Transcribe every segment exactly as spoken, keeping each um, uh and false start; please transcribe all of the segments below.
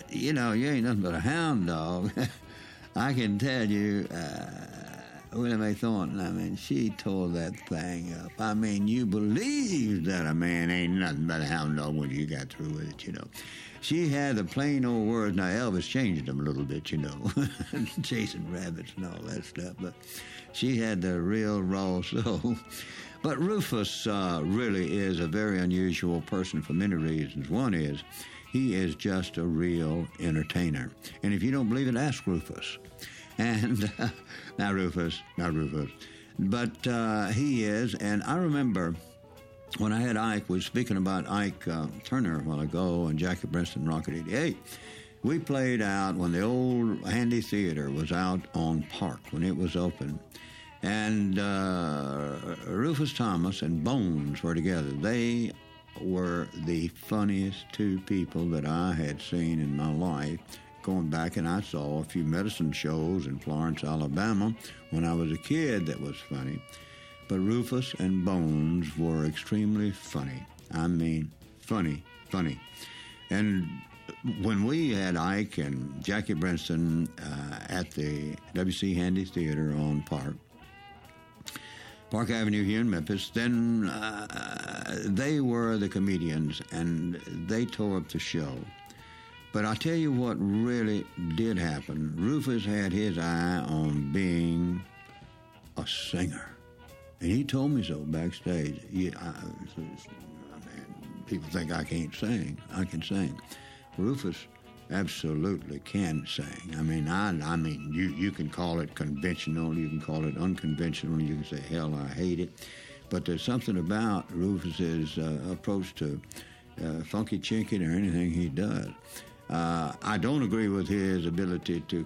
you know, you ain't nothing but a hound dog. I can tell you, uh, Willie Mae Thornton, I mean, she tore that thing up. I mean, you believe that a man ain't nothing but a hound dog when you got through with it, you know. She had the plain old words. Now, Elvis changed them a little bit, you know, chasing rabbits and all that stuff, but she had the real raw soul. But Rufus uh, really is a very unusual person for many reasons. One is he is just a real entertainer. And if you don't believe it, ask Rufus. And uh, not Rufus, not Rufus. But uh, he is, and I remember when I had Ike, we were speaking about Ike uh, Turner a while ago and Jackie Brenston, Rocket eighty-eight. We played out when the old Handy Theater was out on Park, when it was open. And uh, Rufus Thomas and Bones were together. They were the funniest two people that I had seen in my life. Going back, and I saw a few medicine shows in Florence, Alabama, when I was a kid that was funny. But Rufus and Bones were extremely funny. I mean, funny, funny. And when we had Ike and Jackie Brenston uh, at the W C Handy Theater on Park, Park Avenue here in Memphis, then uh, they were the comedians, and they tore up the show. But I'll tell you what really did happen. Rufus had his eye on being a singer. And he told me so backstage. He, I, I mean, people think I can't sing. I can sing. Rufus absolutely can sing. I mean, I, I mean, you, you can call it conventional, you can call it unconventional, you can say, hell, I hate it. But there's something about Rufus's uh, approach to uh, funky chinking or anything he does. Uh, I don't agree with his ability to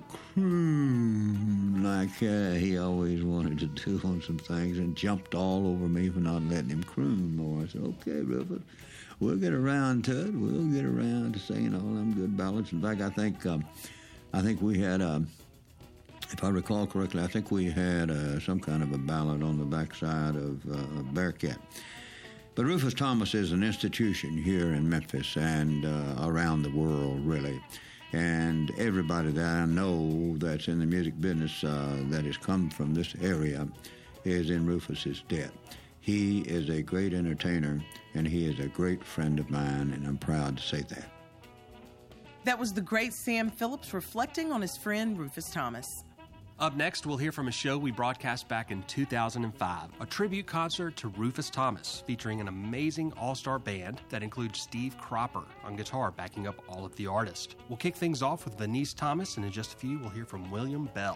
croon like uh, he always wanted to do on some things, and jumped all over me for not letting him croon more. I said, okay, Rufus, we'll get around to it. We'll get around to singing all them good ballads. In fact, I think um, I think we had, um, if I recall correctly, I think we had uh, some kind of a ballad on the backside of uh, Bearcat. But Rufus Thomas is an institution here in Memphis and uh, around the world, really. And everybody that I know that's in the music business uh, that has come from this area is in Rufus's debt. He is a great entertainer, and he is a great friend of mine, and I'm proud to say that. That was the great Sam Phillips reflecting on his friend Rufus Thomas. Up next, we'll hear from a show we broadcast back in two thousand five, a tribute concert to Rufus Thomas, featuring an amazing all-star band that includes Steve Cropper on guitar backing up all of the artists. We'll kick things off with Vanice Thomas, and in just a few, we'll hear from William Bell.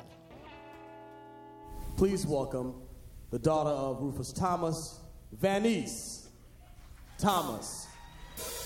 Please welcome the daughter of Rufus Thomas, Vanice Thomas.